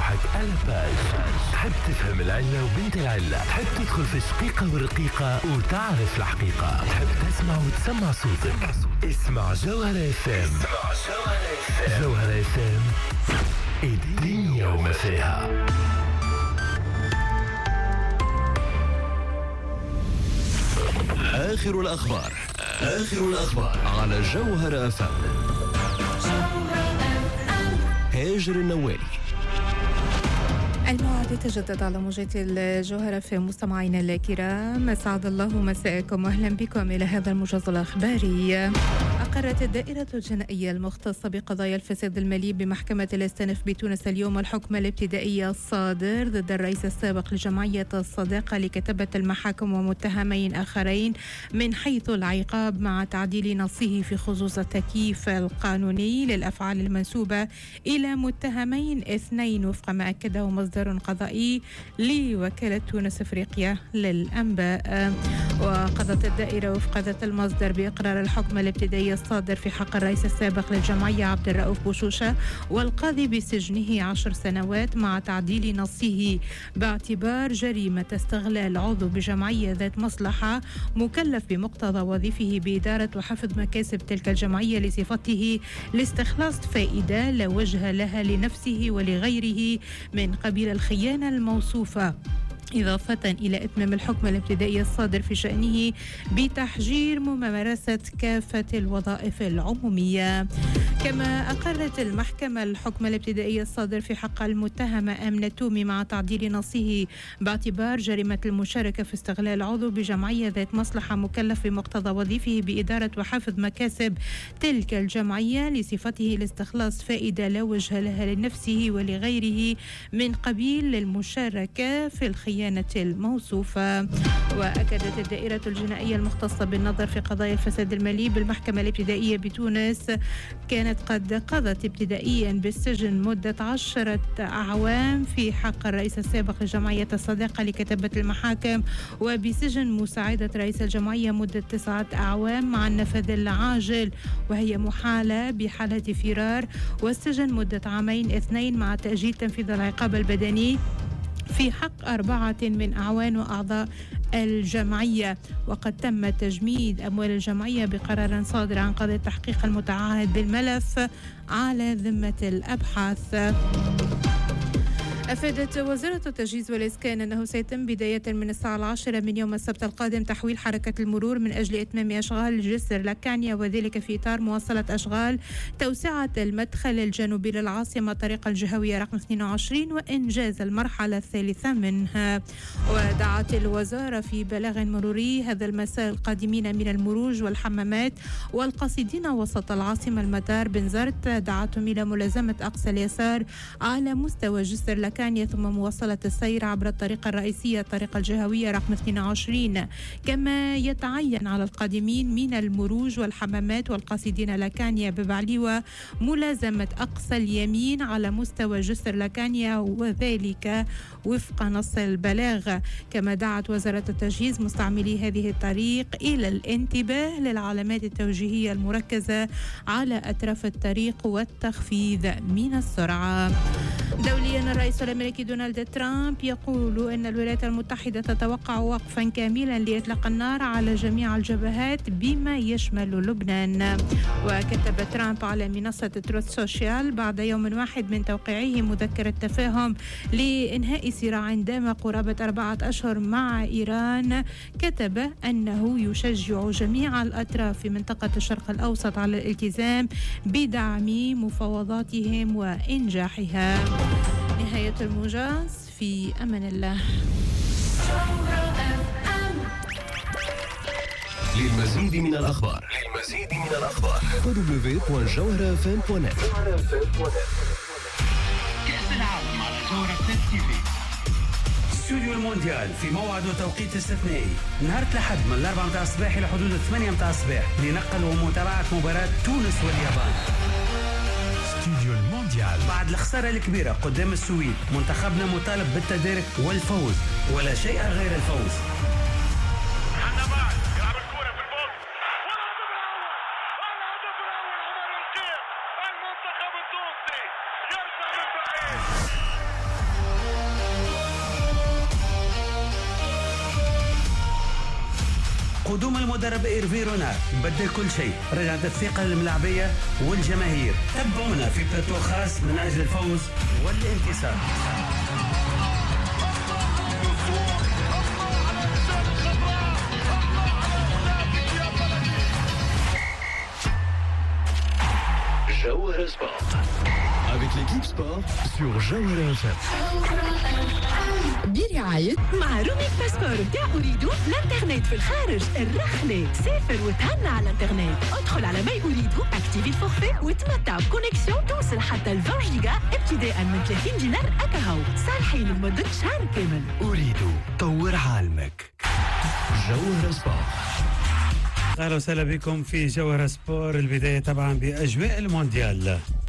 روحك على باج. تحب تفهم العلة وبنت العلة، تحب تدخل في الشقيقة والرقيقة وتعرف الحقيقة، تحب تسمع وتسمع صوتك. اسمع جوهرة اف ام. جوهرة اف ام، الدنيا وما فيها. آخر الأخبار على جوهرة اف ام. هاجر النوالي. الموعد يتجدد على موجة الجوهرة في مستمعينا الكرام. أسعد الله مساءكم وأهلا بكم إلى هذا الموجز الأخباري. أقرت الدائرة الجنائية المختصة بقضايا الفساد المالي بمحكمة الاستئناف بتونس اليوم الحكم الابتدائي الصادر ضد الرئيس السابق لجمعية الصداقة لكتبة المحاكم ومتهمين آخرين من حيث العقاب مع تعديل نصه في خصوص التكييف القانوني للأفعال المنسوبة إلى متهمين اثنين وفق ما أكده مصدر قضائي لوكالة تونس أفريقيا للأنباء. وقضت الدائرة وفق ذات المصدر بإقرار الحكم الابتدائي الصادر في حق الرئيس السابق للجمعية عبد الرؤوف بوشوشة والقاضي بسجنه 10 سنوات مع تعديل نصه باعتبار جريمة استغلال عضو بجمعية ذات مصلحة مكلف بمقتضى وظيفه بإدارة وحفظ مكاسب تلك الجمعية لصفته لاستخلاص فائدة لا وجه لها لنفسه ولغيره من قبيل الخيانة الموصوفة، إضافة إلى إتمام الحكم الابتدائي الصادر في شأنه بتحجير ممارسة كافة الوظائف العمومية. كما أقرت المحكمة الحكم الابتدائي الصادر في حق المتهمة آمنة تومي مع تعديل نصه باعتبار جريمة المشاركة في استغلال عضو بجمعية ذات مصلحة مكلف بمقتضى وظيفه بإدارة وحفظ مكاسب تلك الجمعية لصفته لاستخلاص فائدة لا وجه لها لنفسه ولغيره من قبيل المشاركة في الخيانة الموصوفة. وأكدت الدائرة الجنائية المختصة بالنظر في قضايا الفساد المالي بالمحكمة الابتدائية بتونس كانت قد قضت ابتدائيا بالسجن مدة 10 أعوام في حق الرئيس السابق لجمعية الصداقة لكتبة المحاكم، وبسجن مساعدة رئيس الجمعية مدة 9 أعوام مع النفاذ العاجل وهي محالة بحالة فرار، والسجن مدة 2 مع تأجيل تنفيذ العقاب البدني في حق 4 من أعوان وأعضاء الجمعية. وقد تم تجميد أموال الجمعية بقرار صادر عن قاضي التحقيق المتعهد بالملف على ذمة الأبحاث. أفادت وزارة التجهيز والإسكان أنه سيتم بداية من الساعة 10 من يوم السبت القادم تحويل حركة المرور من أجل إتمام أشغال جسر لكانيا، وذلك في إطار مواصلة أشغال توسعة المدخل الجنوبي للعاصمة طريق الجهوية رقم 22 وإنجاز المرحلة الثالثة منها. ودعت الوزارة في بلاغ مروري هذا المساء القادمين من المروج والحمامات والقاصدين وسط العاصمة المدار بنزرت، دعتهم إلى ملازمة أقصى اليسار على مستوى جسر لكانيا ثم مواصلة السير عبر الطريقة الرئيسية الطريقة الجهوية رقم 22. كما يتعين على القادمين من المروج والحمامات والقاصدين لكانيا ببعليوة ملازمة أقصى اليمين على مستوى جسر لكانيا وذلك وفق نص البلاغ. كما دعت وزارة التجهيز مستعملي هذه الطريق إلى الانتباه للعلامات التوجيهية المركزة على أطراف الطريق والتخفيض من السرعة. دوليا الرئيس الأمريكي دونالد ترامب يقول أن الولايات المتحدة تتوقع وقفا كاملا لإطلاق النار على جميع الجبهات بما يشمل لبنان. وكتب ترامب على منصة تروث سوشيال بعد يوم واحد من توقيعه مذكرة تفاهم لإنهاء صراع دام قرابة 4 أشهر مع إيران، كتب أنه يشجع جميع الأطراف في منطقة الشرق الأوسط على الالتزام بدعم مفاوضاتهم وإنجاحها. نهاية الموجز، في أمان الله. للمزيد من الأخبار www.jawharafm.net. كأس العالم على جوهرة تي في. استوديو المونديال في موعد وتوقيت استثنائي نهار الأحد من 4 متاع الصباح إلى حدود 8 متاع الصباح لنقل ومتابعة مباراة تونس واليابان. استوديو المونديال. بعد الخسارة الكبيرة قدام السويد منتخبنا مطالب بالتدارك والفوز ولا شيء غير الفوز. قدوم المدرب إيرفي رونار بدل كل شيء، رجعت الثقة للملاعبية والجماهير. تابعونا في بلاتو خاص من أجل الفوز والانتصار. Jawhara Sport. Avec l'équipe sport sur Jawhara FM. برعاية مع رومي باسبور بتاع أريدو الانترنت في الخارج الرخلة. سافر وتهنى على الانترنت. ادخل على ماي أريدو اكتيفي الفورفي وتمتع بكونكسيون توصل حتى ال 20 جيجا ابتداء من 30 دينار أكاهو صالحين لمدة شهر كامل. أريدو طور عالمك. جوهرة سبورت. اهلا وسهلا بكم في جوهرة سبور. البداية طبعا بأجواء المونديال.